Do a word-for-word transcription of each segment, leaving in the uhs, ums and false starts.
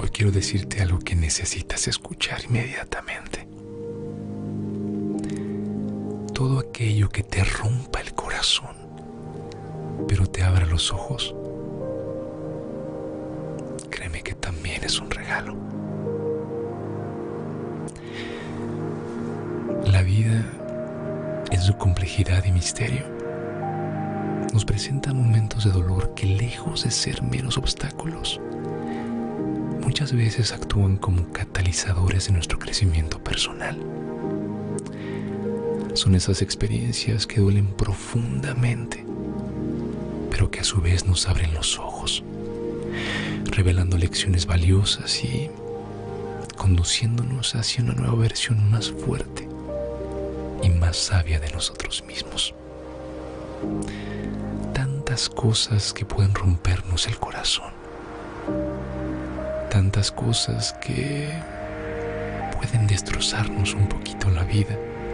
Hoy quiero decirte algo que necesitas escuchar inmediatamente. Todo aquello que te rompa el corazón, pero te abra los ojos, créeme que también es un regalo. La vida, en su complejidad y misterio, nos presenta momentos de dolor que, lejos de ser meros obstáculos, muchas veces actúan como catalizadores de nuestro crecimiento personal. Son esas experiencias que duelen profundamente, pero que a su vez nos abren los ojos, revelando lecciones valiosas y conduciéndonos hacia una nueva versión más fuerte y más sabia de nosotros mismos. Tantas cosas que pueden rompernos el corazón, tantas cosas que pueden destrozarnos un poquito la vida,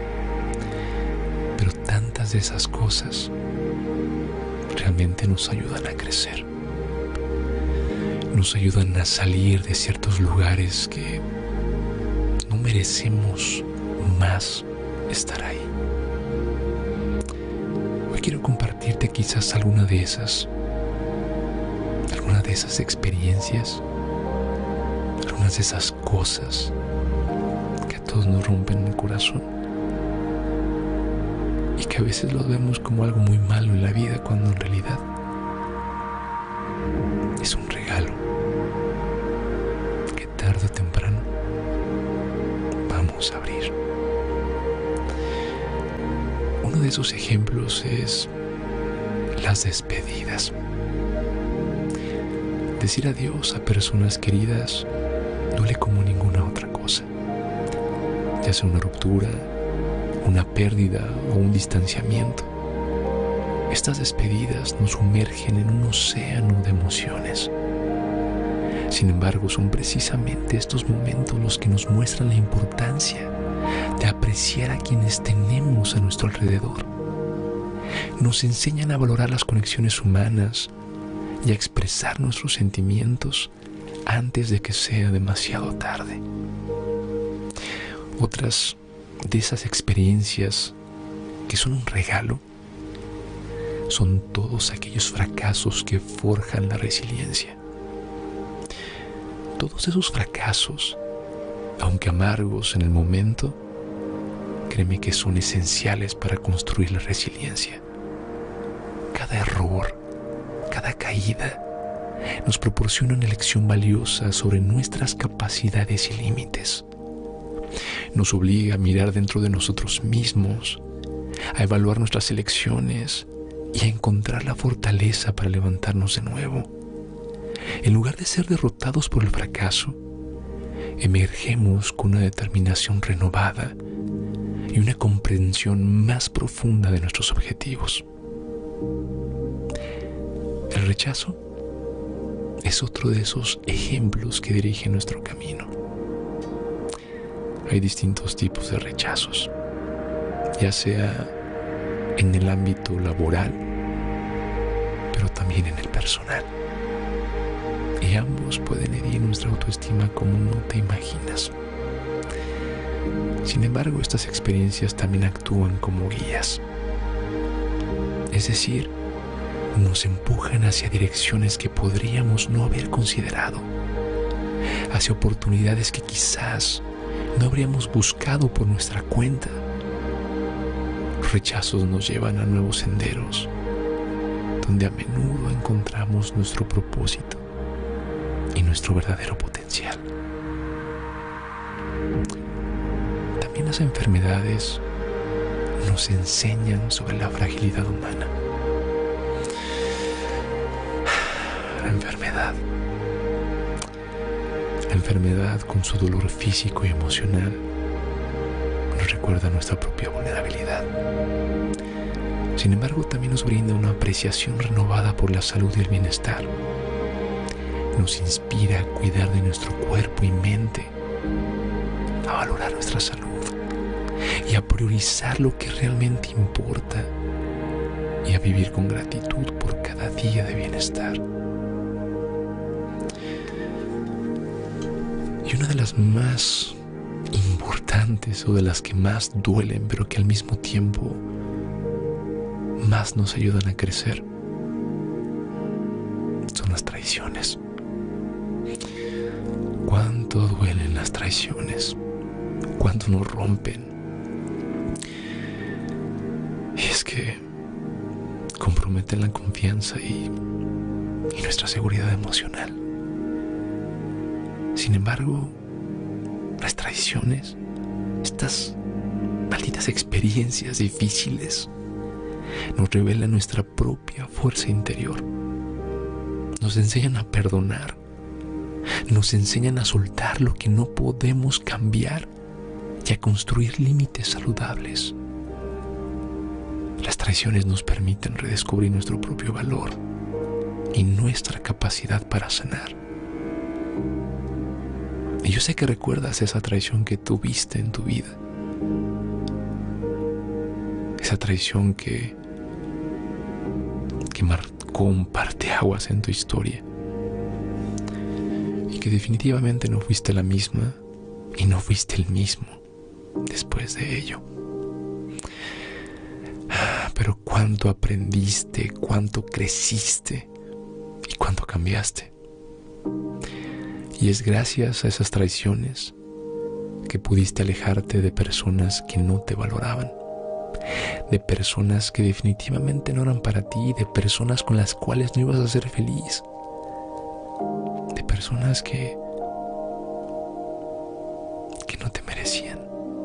pero tantas de esas cosas realmente nos ayudan a crecer, nos ayudan a salir de ciertos lugares que no merecemos más estar ahí. Hoy quiero compartirte quizás alguna de esas, alguna de esas experiencias, algunas de esas cosas que a todos nos rompen el corazón y que a veces lo vemos como algo muy malo en la vida, cuando en realidad es un regalo que tarde o temprano vamos a abrir. Uno de esos ejemplos es las despedidas. Decir adiós a personas queridas duele como ninguna otra cosa, ya sea una ruptura, una pérdida o un distanciamiento. Estas despedidas nos sumergen en un océano de emociones. Sin embargo, son precisamente estos momentos los que nos muestran la importancia de apreciar a quienes tenemos a nuestro alrededor. Nos enseñan a valorar las conexiones humanas y a expresar nuestros sentimientos antes de que sea demasiado tarde. Otras de esas experiencias que son un regalo son todos aquellos fracasos que forjan la resiliencia. Todos esos fracasos, aunque amargos en el momento, créeme que son esenciales para construir la resiliencia. Cada error, cada caída, nos proporciona una lección valiosa sobre nuestras capacidades y límites. Nos obliga a mirar dentro de nosotros mismos, a evaluar nuestras elecciones y a encontrar la fortaleza para levantarnos de nuevo. En lugar de ser derrotados por el fracaso, emergemos con una determinación renovada y una comprensión más profunda de nuestros objetivos. El rechazo es otro de esos ejemplos que dirigen nuestro camino. Hay distintos tipos de rechazos, ya sea en el ámbito laboral, pero también en el personal. Y ambos pueden herir nuestra autoestima como no te imaginas. Sin embargo, estas experiencias también actúan como guías. Es decir, nos empujan hacia direcciones que podríamos no haber considerado, hacia oportunidades que quizás no habríamos buscado por nuestra cuenta. Los rechazos nos llevan a nuevos senderos, donde a menudo encontramos nuestro propósito y nuestro verdadero potencial. También las enfermedades nos enseñan sobre la fragilidad humana. La enfermedad. La enfermedad, con su dolor físico y emocional, nos recuerda nuestra propia vulnerabilidad. Sin embargo, también nos brinda una apreciación renovada por la salud y el bienestar. Nos inspira a cuidar de nuestro cuerpo y mente, a valorar nuestra salud y a priorizar lo que realmente importa y a vivir con gratitud por cada día de bienestar. Y una de las más importantes o de las que más duelen, pero que al mismo tiempo más nos ayudan a crecer, son las traiciones. Cuánto duelen las traiciones, cuánto nos rompen. Y es que comprometen la confianza y, y nuestra seguridad emocional. Sin embargo, las traiciones, estas malditas experiencias difíciles, nos revelan nuestra propia fuerza interior. Nos enseñan a perdonar. Nos enseñan a soltar lo que no podemos cambiar y a construir límites saludables. Las traiciones nos permiten redescubrir nuestro propio valor y nuestra capacidad para sanar. Y yo sé que recuerdas esa traición que tuviste en tu vida. Esa traición que, que marcó un parteaguas en tu historia. Y que definitivamente no fuiste la misma y no fuiste el mismo después de ello. Pero cuánto aprendiste, cuánto creciste y cuánto cambiaste. Y es gracias a esas traiciones que pudiste alejarte de personas que no te valoraban, de personas que definitivamente no eran para ti, de personas con las cuales no ibas a ser feliz, de personas que, que no te merecían.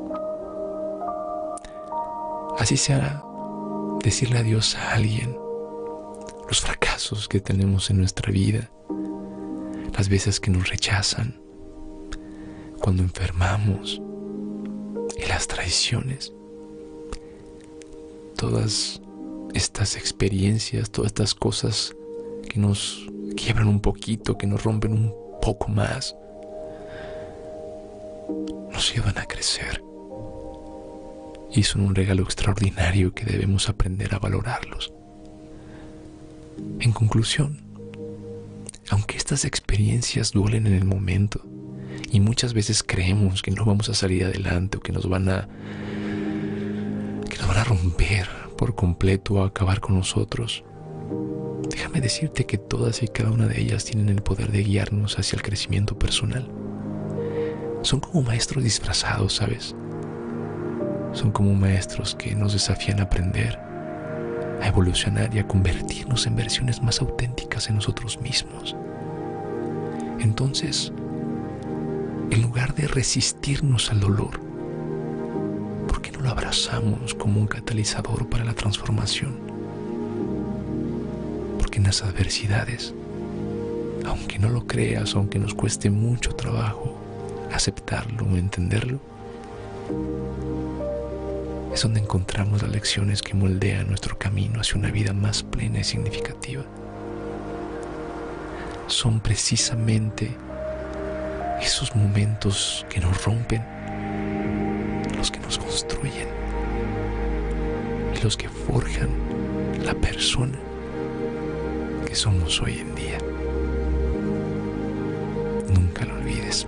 Así sea decirle adiós a alguien, los fracasos que tenemos en nuestra vida, las veces que nos rechazan, cuando enfermamos y las traiciones. Todas estas experiencias, todas estas cosas que nos quiebran un poquito, que nos rompen un poco más, nos llevan a crecer. Y son un regalo extraordinario que debemos aprender a valorarlos. En conclusión, aunque estas experiencias duelen en el momento y muchas veces creemos que no vamos a salir adelante o que nos van a que nos van a romper por completo o a acabar con nosotros, déjame decirte que todas y cada una de ellas tienen el poder de guiarnos hacia el crecimiento personal. Son como maestros disfrazados, ¿sabes? Son como maestros que nos desafían a aprender, a evolucionar y a convertirnos en versiones más auténticas de nosotros mismos. Entonces, en lugar de resistirnos al dolor, ¿por qué no lo abrazamos como un catalizador para la transformación? Porque en las adversidades, aunque no lo creas, aunque nos cueste mucho trabajo aceptarlo o entenderlo, es donde encontramos las lecciones que moldean nuestro camino hacia una vida más plena y significativa. Son precisamente esos momentos que nos rompen los que nos construyen y los que forjan la persona que somos hoy en día. Nunca lo olvides.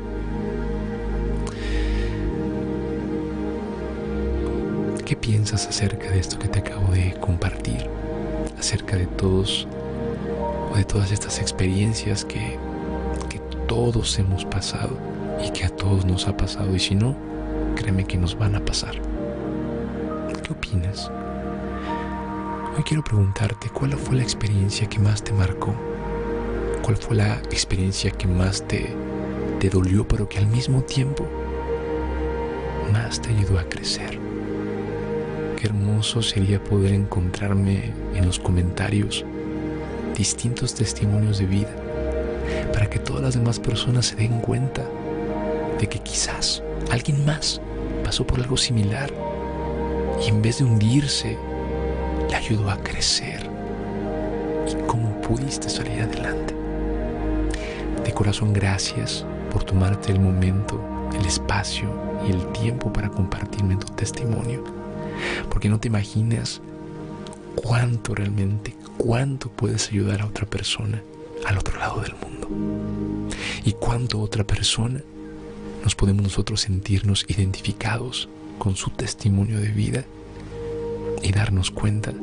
¿Qué piensas acerca de esto que te acabo de compartir? Acerca de todos o de todas estas experiencias que, que todos hemos pasado y que a todos nos ha pasado, y si no, créeme que nos van a pasar. ¿Qué opinas? Hoy quiero preguntarte, ¿cuál fue la experiencia que más te marcó? ¿Cuál fue la experiencia que más te, te dolió, pero que al mismo tiempo más te ayudó a crecer? Qué hermoso sería poder encontrarme en los comentarios distintos testimonios de vida para que todas las demás personas se den cuenta de que quizás alguien más pasó por algo similar y en vez de hundirse, le ayudó a crecer. ¿Y cómo pudiste salir adelante? De corazón, gracias por tomarte el momento, el espacio y el tiempo para compartirme tu testimonio. Porque no te imaginas cuánto realmente, cuánto puedes ayudar a otra persona al otro lado del mundo. Y cuánto otra persona nos podemos nosotros sentirnos identificados con su testimonio de vida y darnos cuenta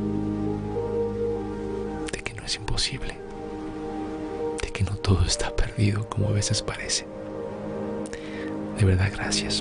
de que no es imposible, de que no todo está perdido como a veces parece. De verdad, gracias.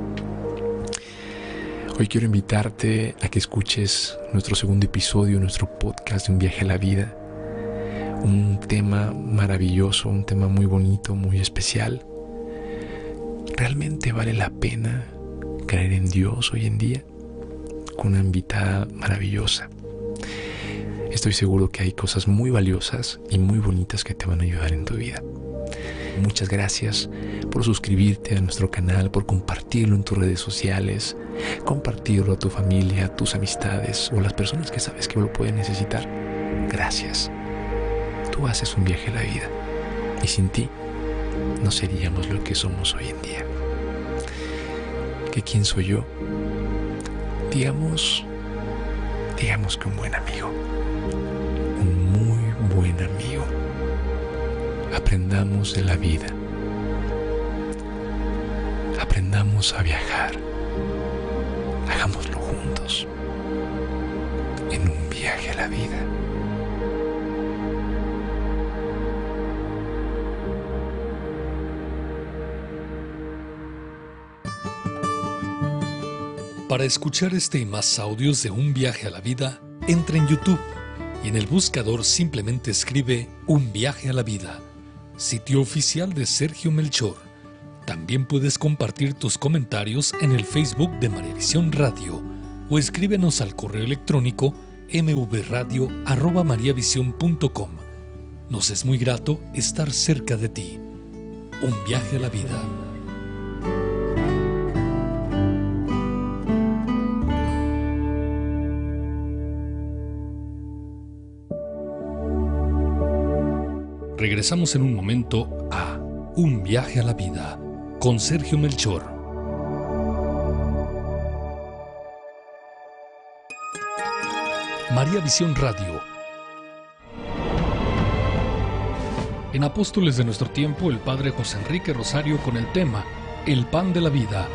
Hoy quiero invitarte a que escuches nuestro segundo episodio, nuestro podcast de Un Viaje a la Vida. Un tema maravilloso, un tema muy bonito, muy especial. ¿Realmente vale la pena creer en Dios hoy en día? Con una invitada maravillosa. Estoy seguro que hay cosas muy valiosas y muy bonitas que te van a ayudar en tu vida. Muchas gracias por suscribirte a nuestro canal, por compartirlo en tus redes sociales, compartirlo a tu familia, a tus amistades o las personas que sabes que lo pueden necesitar. Gracias. Tú haces un viaje a la vida y sin ti no seríamos lo que somos hoy en día. ¿Que quién soy yo? Digamos, digamos que un buen amigo, un muy buen amigo. Aprendamos de la vida, aprendamos a viajar, hagámoslo juntos, en un viaje a la vida. Para escuchar este y más audios de Un Viaje a la Vida, entra en YouTube y en el buscador simplemente escribe Un Viaje a la Vida, sitio oficial de Sergio Melchor. También puedes compartir tus comentarios en el Facebook de María Visión Radio o escríbenos al correo electrónico m v radio arroba mariavision punto com. Nos es muy grato estar cerca de ti. Un Viaje a la Vida. Regresamos en un momento a Un Viaje a la Vida con Sergio Melchor. María Visión Radio. En Apóstoles de nuestro tiempo, el padre José Enrique Rosario con el tema El pan de la vida.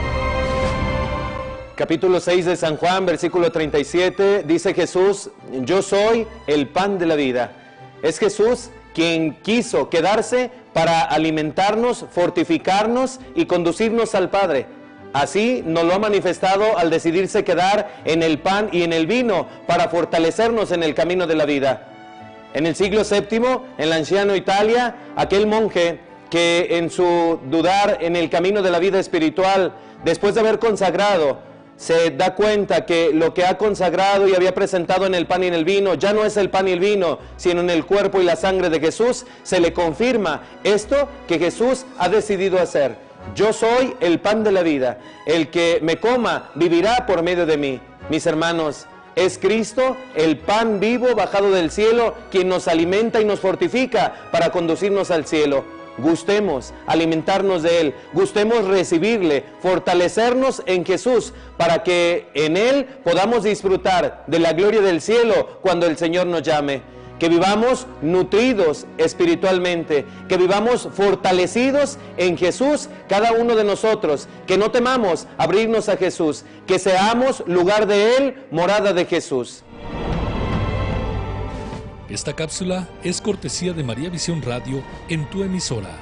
Capítulo seis de San Juan, versículo treinta y siete, dice Jesús: yo soy el pan de la vida. Es Jesús quien quiso quedarse para alimentarnos, fortificarnos y conducirnos al Padre. Así nos lo ha manifestado al decidirse quedar en el pan y en el vino para fortalecernos en el camino de la vida. En el siglo séptimo, en la anciana Italia, aquel monje que en su dudar en el camino de la vida espiritual, después de haber consagrado, se da cuenta que lo que ha consagrado y había presentado en el pan y en el vino ya no es el pan y el vino, sino en el cuerpo y la sangre de Jesús. Se le confirma esto que Jesús ha decidido hacer. Yo soy el pan de la vida. El que me coma vivirá por medio de mí. Mis hermanos, es Cristo, el pan vivo bajado del cielo, quien nos alimenta y nos fortifica para conducirnos al cielo. Gustemos alimentarnos de Él, gustemos recibirle, fortalecernos en Jesús, para que en Él podamos disfrutar de la gloria del cielo cuando el Señor nos llame. Que vivamos nutridos espiritualmente, que vivamos fortalecidos en Jesús cada uno de nosotros, que no temamos abrirnos a Jesús, que seamos lugar de Él, morada de Jesús. Esta cápsula es cortesía de María Visión Radio en tu emisora.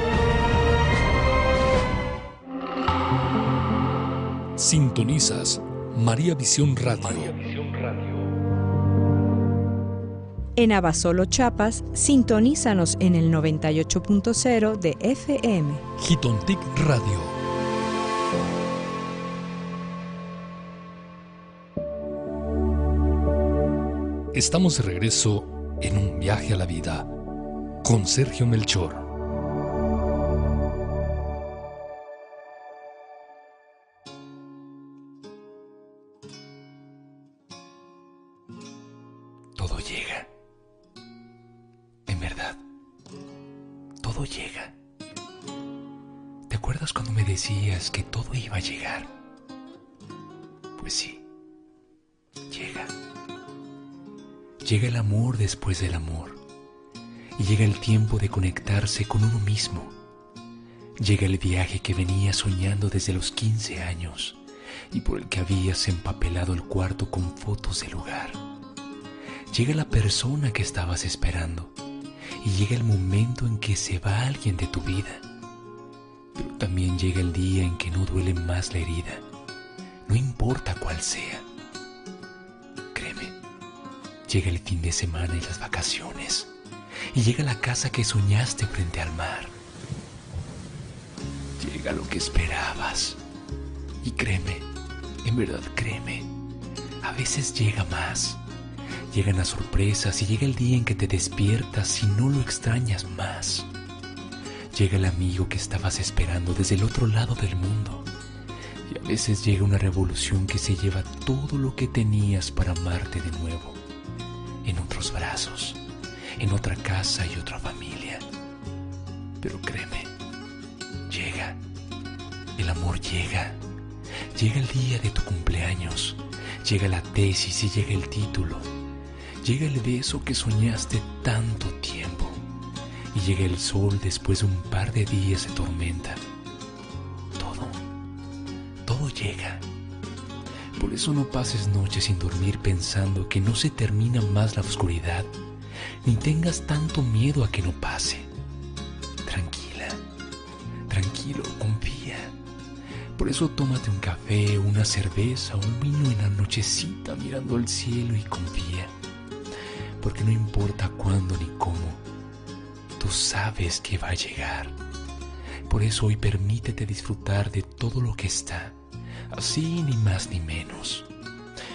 Sintonizas María Visión Radio. María Visión Radio. En Abasolo, Chiapas, sintonízanos en el noventa y ocho punto cero de F M. Jitontic Radio. Estamos de regreso en Un Viaje a la Vida con Sergio Melchor. Todo llega. En verdad, todo llega. ¿Te acuerdas cuando me decías que todo iba a llegar? Pues sí, llega. Llega el amor después del amor, y llega el tiempo de conectarse con uno mismo. Llega el viaje que venías soñando desde los quince años y por el que habías empapelado el cuarto con fotos del lugar. Llega la persona que estabas esperando y llega el momento en que se va alguien de tu vida. Pero también llega el día en que no duele más la herida, no importa cuál sea. Créeme, llega el fin de semana y las vacaciones y llega la casa que soñaste frente al mar. Llega lo que esperabas. Y créeme, en verdad créeme, a veces llega más. Llegan las sorpresas y llega el día en que te despiertas y no lo extrañas más. Llega el amigo que estabas esperando desde el otro lado del mundo. Y a veces llega una revolución que se lleva todo lo que tenías para amarte de nuevo. En otros brazos, en otra casa y otra familia. Pero créeme, llega, el amor llega, llega el día de tu cumpleaños, llega la tesis y llega el título, llega el beso que soñaste tanto tiempo y llega el sol después de un par de días de tormenta. Todo, todo llega. Por eso no pases noches sin dormir pensando que no se termina más la oscuridad, ni tengas tanto miedo a que no pase. Tranquila, tranquilo, confía. Por eso tómate un café, una cerveza o un vino en la nochecita mirando al cielo y confía. Porque no importa cuándo ni cómo, tú sabes que va a llegar. Por eso hoy permítete disfrutar de todo lo que está, así ni más ni menos.